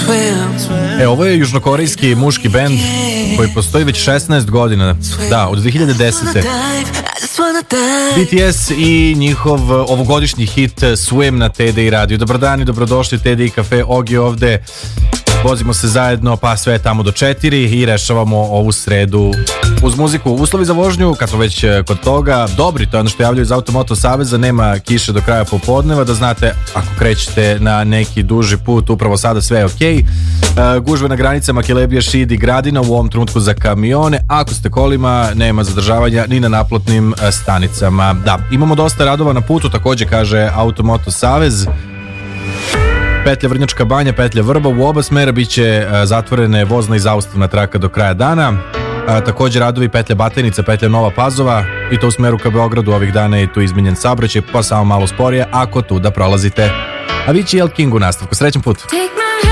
Ovo je južnokorejski muški bend koji postoji već 16 godina. Da, od 2010. BTS i njihov ovogodišnji hit Swim na TDI radio. Dobar dan i dobrodošli u TDI Cafe. Ogi ovde. Vozimo se zajedno pa sve tamo do 4 i rešavamo ovu sredu uz muziku. Uslovi za vožnju, kad smo već kod toga, dobri, to je ono što javljaju iz Automoto Saveza, nema kiše do kraja popodneva, da znate ako krećete na neki duži put, upravo sada sve je okej. Gužve na granicama Kelebija, Šid i Gradina u ovom trenutku za kamione, ako ste kolima nema zadržavanja ni na naplotnim stanicama. Da, imamo dosta radova na putu, također kaže Automoto Savez. Petlja Vrnjačka Banja, petlja Vrba, u oba smera biće zatvorene vozna i zaustavna traka do kraja dana. Također radovi petlja Batajnica, petlja Nova Pazova i to u smeru ka Beogradu ovih dana je tu izmenjen saobraćaj, pa samo malo sporije ako tu da prolazite. A vi će El King u nastavku. Srećan put!